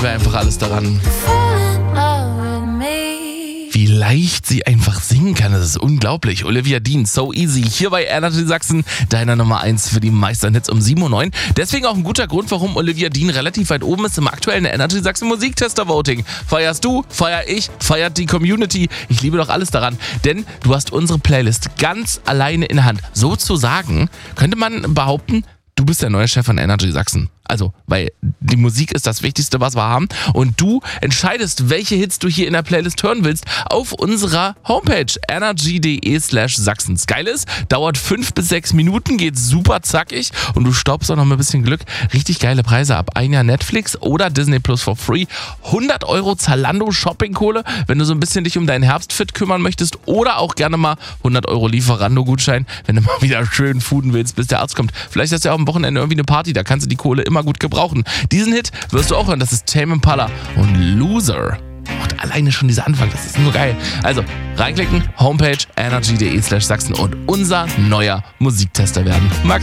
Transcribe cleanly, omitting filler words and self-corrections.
wir einfach alles daran. Wie leicht sie einfach singen kann, das ist unglaublich. Olivia Dean, So Easy, hier bei Energy Sachsen, deiner Nummer 1 für die Meisternhits um 7:09 Uhr. Deswegen auch ein guter Grund, warum Olivia Dean relativ weit oben ist im aktuellen Energy Sachsen Musiktester-Voting. Feierst du, feier ich, feiert die Community. Ich liebe doch alles daran, denn du hast unsere Playlist ganz alleine in der Hand. Sozusagen könnte man behaupten, du bist der neue Chef von Energy Sachsen. Also, weil die Musik ist das Wichtigste, was wir haben. Und du entscheidest, welche Hits du hier in der Playlist hören willst, auf unserer Homepage energy.de/Sachsens. Geil ist, dauert 5 bis 6 Minuten, geht super zackig und du staubst auch noch mit ein bisschen Glück. Richtig geile Preise ab. 1 Jahr Netflix oder Disney Plus for free. 100 Euro Zalando Shoppingkohle, wenn du so ein bisschen dich um deinen Herbstfit kümmern möchtest. Oder auch gerne mal 100 Euro Lieferando-Gutschein, wenn du mal wieder schön fooden willst, bis der Arzt kommt. Vielleicht hast du ja auch am Wochenende irgendwie eine Party, da kannst du die Kohle immer gut gebrauchen. Diesen Hit wirst du auch hören, das ist Tame Impala und Loser. Und alleine schon dieser Anfang, das ist nur geil. Also, reinklicken, Homepage energy.de/Sachsen und unser neuer Musiktester werden. Max.